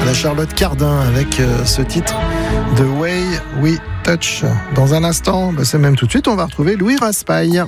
La Charlotte Cardin avec ce titre The Way We Touch. Dans un instant, c'est même tout de suite, on va retrouver Louis Raspail.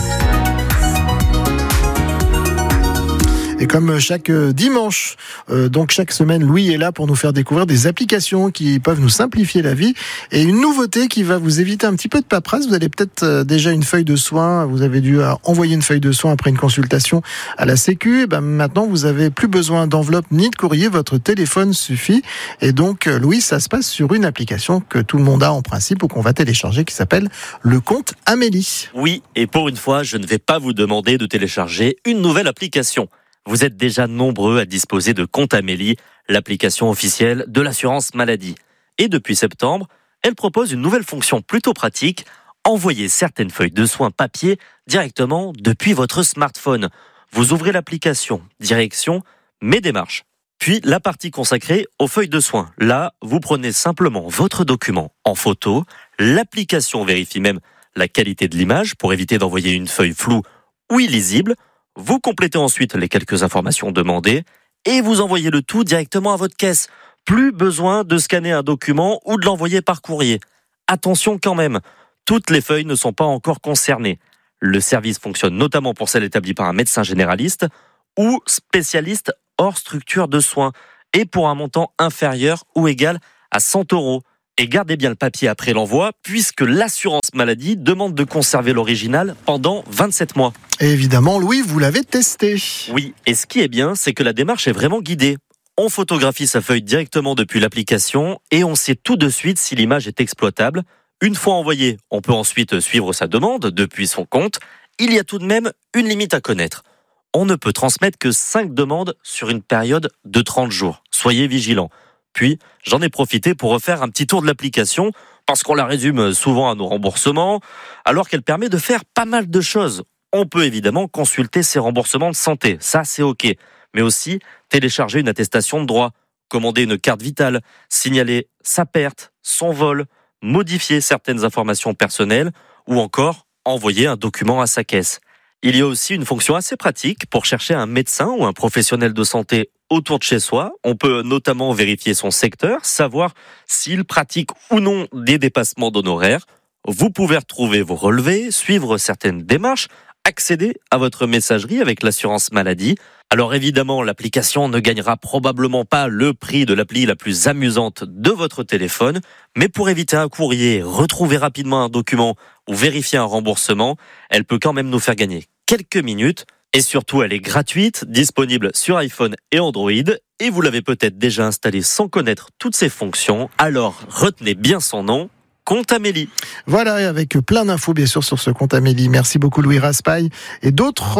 Et comme chaque dimanche, donc chaque semaine, Louis est là pour nous faire découvrir des applications qui peuvent nous simplifier la vie et une nouveauté qui va vous éviter un petit peu de paperasse. Vous avez peut-être déjà une feuille de soins, vous avez dû envoyer une feuille de soins après une consultation à la Sécu. Et maintenant, vous avez plus besoin d'enveloppe ni de courrier, votre téléphone suffit. Et donc, Louis, ça se passe sur une application que tout le monde a en principe ou qu'on va télécharger qui s'appelle le compte Amélie. Oui, et pour une fois, je ne vais pas vous demander de télécharger une nouvelle application. Vous êtes déjà nombreux à disposer de Compte Amélie, l'application officielle de l'assurance maladie. Et depuis septembre, elle propose une nouvelle fonction plutôt pratique, envoyer certaines feuilles de soins papier directement depuis votre smartphone. Vous ouvrez l'application, direction Mes démarches. Puis la partie consacrée aux feuilles de soins. Là, vous prenez simplement votre document en photo, l'application vérifie même la qualité de l'image pour éviter d'envoyer une feuille floue ou illisible. Vous complétez ensuite les quelques informations demandées et vous envoyez le tout directement à votre caisse. Plus besoin de scanner un document ou de l'envoyer par courrier. Attention quand même, toutes les feuilles ne sont pas encore concernées. Le service fonctionne notamment pour celles établies par un médecin généraliste ou spécialiste hors structure de soins et pour un montant inférieur ou égal à 100 €. Et gardez bien le papier après l'envoi, puisque l'assurance maladie demande de conserver l'original pendant 27 mois. Et évidemment, Louis, vous l'avez testé. Oui, et ce qui est bien, c'est que la démarche est vraiment guidée. On photographie sa feuille directement depuis l'application et on sait tout de suite si l'image est exploitable. Une fois envoyée, on peut ensuite suivre sa demande depuis son compte. Il y a tout de même une limite à connaître. On ne peut transmettre que 5 demandes sur une période de 30 jours. Soyez vigilants. Puis, j'en ai profité pour refaire un petit tour de l'application, parce qu'on la résume souvent à nos remboursements, alors qu'elle permet de faire pas mal de choses. On peut évidemment consulter ses remboursements de santé, ça c'est ok, mais aussi télécharger une attestation de droit, commander une carte vitale, signaler sa perte, son vol, modifier certaines informations personnelles, ou encore envoyer un document à sa caisse. Il y a aussi une fonction assez pratique pour chercher un médecin ou un professionnel de santé autour de chez soi. On peut notamment vérifier son secteur, savoir s'il pratique ou non des dépassements d'honoraires. Vous pouvez retrouver vos relevés, suivre certaines démarches, accéder à votre messagerie avec l'assurance maladie. Alors évidemment, l'application ne gagnera probablement pas le prix de l'appli la plus amusante de votre téléphone, mais pour éviter un courrier, retrouver rapidement un document ou vérifier un remboursement, elle peut quand même nous faire gagner quelques minutes. Et surtout, elle est gratuite, disponible sur iPhone et Android. Et vous l'avez peut-être déjà installée sans connaître toutes ses fonctions. Alors, retenez bien son nom, Compte Amélie. Voilà, et avec plein d'infos bien sûr sur ce compte Amélie. Merci beaucoup Louis Raspail. Et d'autres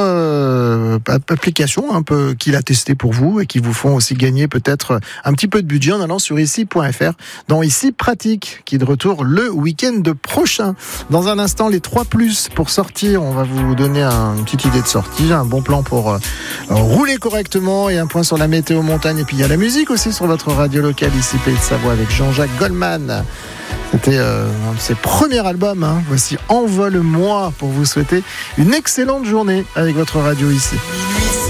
applications un peu qu'il a testées pour vous et qui vous font aussi gagner peut-être un petit peu de budget en allant sur ici.fr dans Ici Pratique, qui est de retour le week-end prochain. Dans un instant, les 3+ pour sortir. On va vous donner une petite idée de sortie, un bon plan pour rouler correctement et un point sur la météo montagne. Et puis il y a la musique aussi sur votre radio locale ici Pays de Savoie avec Jean-Jacques Goldman. C'était un de ses premiers albums. Voici Envole-moi pour vous souhaiter une excellente journée avec votre radio ici.